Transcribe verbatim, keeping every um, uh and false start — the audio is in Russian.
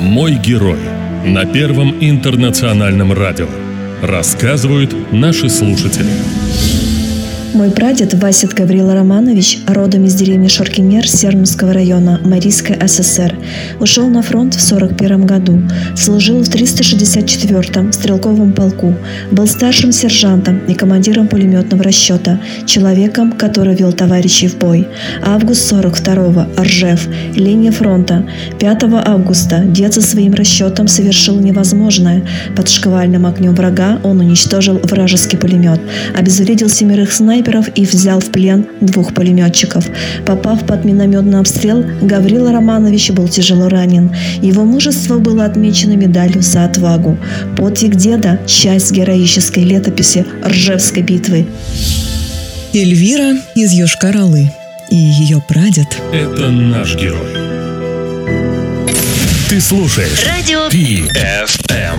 «Мой герой» на Первом интернациональном радио. Рассказывают наши слушатели. Мой прадед Васит Гаврила Романович, родом из деревни Шоркемер Сермского района Марийской ССР, ушел на фронт в сорок первом году, служил в триста шестьдесят четвёртом стрелковом полку, был старшим сержантом и командиром пулеметного расчета, человеком, который вел товарищей в бой. Август сорок второго, Ржев, линия фронта. пятого августа дед со своим расчетом совершил невозможное. Под шквальным огнем врага он уничтожил вражеский пулемет, обезвредил семерых снайперов и взял в плен двух пулеметчиков. Попав под минометный обстрел, Гаврила Романович был тяжело ранен. Его мужество было отмечено медалью за отвагу. Подвиг деда – часть героической летописи Ржевской битвы. Эльвира из Йошкар-Олы и ее прадед – это наш герой. Ты слушаешь Радио Пи Эф Эм.